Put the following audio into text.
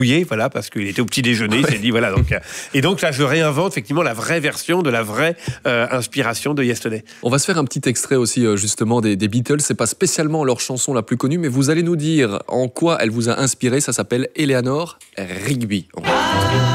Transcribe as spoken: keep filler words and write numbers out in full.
Voilà, parce qu'il était au petit déjeuner, il s'est dit voilà. Donc, euh, et donc là, je réinvente effectivement la vraie version de la vraie euh, inspiration de Yesterday. On va se faire un petit extrait aussi euh, justement des, des Beatles. C'est pas spécialement leur chanson la plus connue, mais vous allez nous dire en quoi elle vous a inspiré. Ça s'appelle Eleanor Rigby.